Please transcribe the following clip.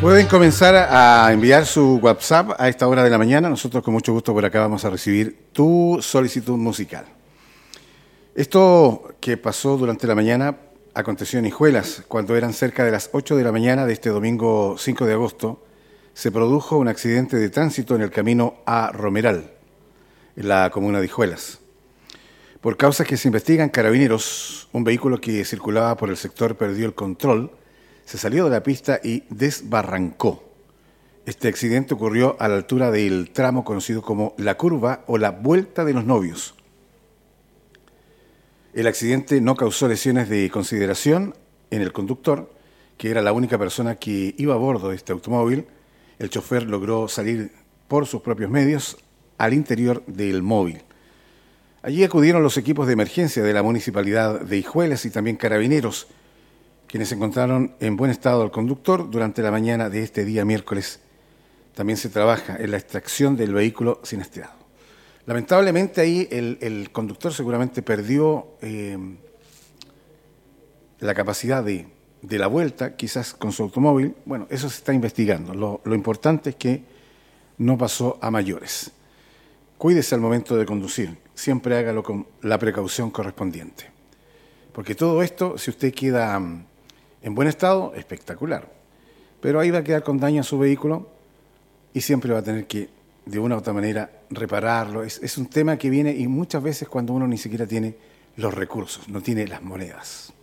Pueden comenzar a enviar su WhatsApp a esta hora de la mañana. Nosotros con mucho gusto por acá vamos a recibir tu solicitud musical. Esto que pasó durante la mañana aconteció en Hijuelas, cuando eran cerca de las 8 de la mañana de este domingo 5 de agosto, se produjo un accidente de tránsito en el camino a Romeral, en la comuna de Hijuelas. Por causas que se investigan, Carabineros, un vehículo que circulaba por el sector, perdió el control, se salió de la pista y desbarrancó. Este accidente ocurrió a la altura del tramo conocido como La Curva o la Vuelta de los Novios. El accidente no causó lesiones de consideración en el conductor, que era la única persona que iba a bordo de este automóvil. El chofer logró salir por sus propios medios al interior del móvil. Allí acudieron los equipos de emergencia de la Municipalidad de Hijuelas y también Carabineros, quienes encontraron en buen estado al conductor durante la mañana de este día miércoles. También se trabaja en la extracción del vehículo siniestrado. Lamentablemente ahí el conductor seguramente perdió la capacidad de la vuelta, quizás con su automóvil. Bueno, eso se está investigando. Lo importante es que no pasó a mayores. Cuídese al momento de conducir, siempre hágalo con la precaución correspondiente. Porque todo esto, si usted queda en buen estado, espectacular. Pero ahí va a quedar con daño a su vehículo y siempre va a tener que, de una u otra manera, repararlo. Es un tema que viene y muchas veces cuando uno ni siquiera tiene los recursos, no tiene las monedas.